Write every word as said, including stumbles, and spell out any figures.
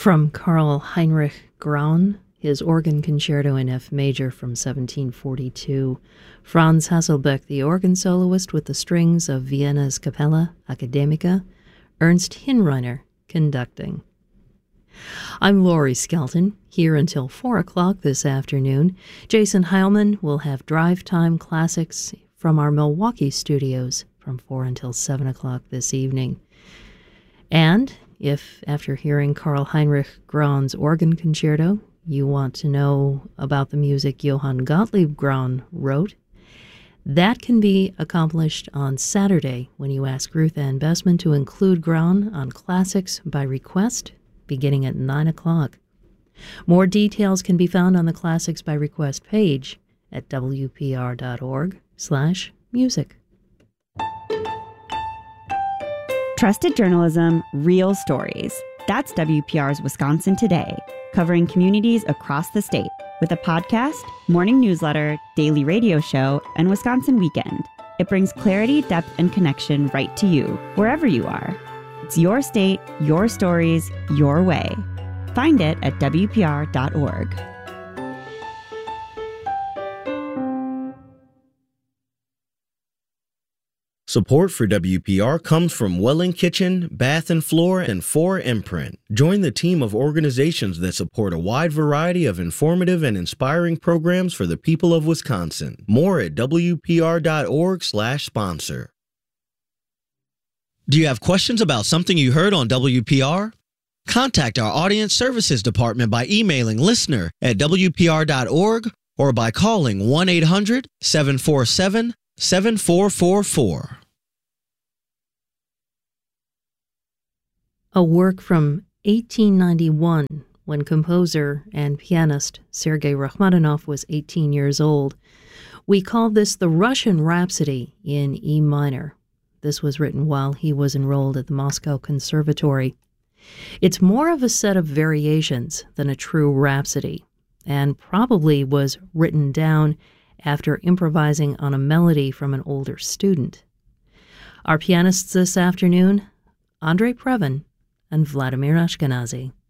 From Karl Heinrich Graun, his organ concerto in F major from seventeen forty-two. Franz Hasselbeck, the organ soloist with the strings of Vienna's Kapella Akademica. Ernst Hinreiner conducting. I'm Laurie Skelton, here until four o'clock this afternoon. Jason Heilman will have Drive Time Classics from our Milwaukee studios from four until seven o'clock this evening. And if, after hearing Karl Heinrich Graun's organ concerto, you want to know about the music Johann Gottlieb Graun wrote, that can be accomplished on Saturday when you ask Ruth Ann Bessman to include Graun on Classics by Request, beginning at nine o'clock. More details can be found on the Classics by Request page at W P R dot org slash music. Trusted journalism, real stories. That's W P R's Wisconsin Today, covering communities across the state with a podcast, morning newsletter, daily radio show, and Wisconsin Weekend. It brings clarity, depth, and connection right to you, wherever you are. It's your state, your stories, your way. Find it at W P R dot org. Support for W P R comes from Welling Kitchen, Bath and Floor, and four Imprint. Join the team of organizations that support a wide variety of informative and inspiring programs for the people of Wisconsin. More at W P R dot org slash sponsor. Do you have questions about something you heard on W P R? Contact our Audience Services Department by emailing listener at W P R dot org or by calling one eight hundred, seven four seven, seven four four four. A work from eighteen ninety-one, when composer and pianist Sergei Rachmaninoff was eighteen years old. We call this the Russian Rhapsody in E minor. This was written while he was enrolled at the Moscow Conservatory. It's more of a set of variations than a true rhapsody, and probably was written down after improvising on a melody from an older student. Our pianists this afternoon, Andrei Previn and Vladimir Ashkenazy.